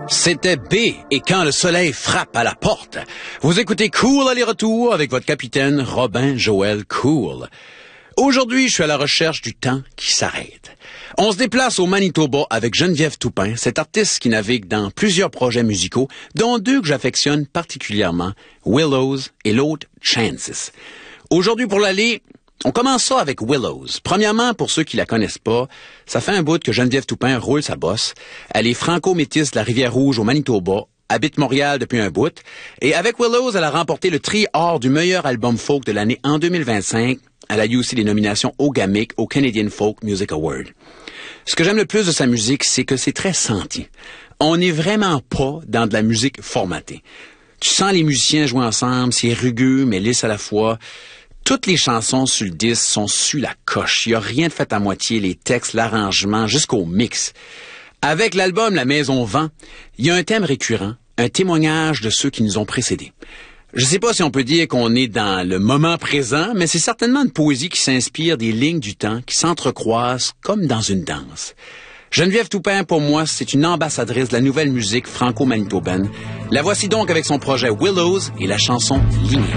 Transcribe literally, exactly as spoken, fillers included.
C'était B et quand le soleil frappe à la porte. Vous écoutez Cool aller-retour avec votre capitaine Robin Joël Cool. Aujourd'hui, je suis à la recherche du temps qui s'arrête. On se déplace au Manitoba avec Geneviève Toupin, cette artiste qui navigue dans plusieurs projets musicaux, dont deux que j'affectionne particulièrement, Willows et l'autre Chances. Aujourd'hui, pour l'aller, on commence ça avec Willows. Premièrement, pour ceux qui la connaissent pas, ça fait un bout que Geneviève Toupin roule sa bosse. Elle est franco-métisse de la Rivière-Rouge au Manitoba, habite Montréal depuis un bout. Et avec Willows, elle a remporté le tri or du meilleur album folk de l'année en deux mille vingt-cinq. Elle a eu aussi des nominations au GAMIC, au Canadian Folk Music Award. Ce que j'aime le plus de sa musique, c'est que c'est très senti. On n'est vraiment pas dans de la musique formatée. Tu sens les musiciens jouer ensemble, c'est rugueux mais lisse à la fois. Toutes les chansons sur le disque sont sur la coche. Il n'y a rien de fait à moitié, les textes, l'arrangement, jusqu'au mix. Avec l'album La Maison Vent, il y a un thème récurrent, un témoignage de ceux qui nous ont précédés. Je ne sais pas si on peut dire qu'on est dans le moment présent, mais c'est certainement une poésie qui s'inspire des lignes du temps, qui s'entrecroisent comme dans une danse. Geneviève Toupin, pour moi, c'est une ambassadrice de la nouvelle musique franco-manitobaine. La voici donc avec son projet Willows et la chanson Lignée.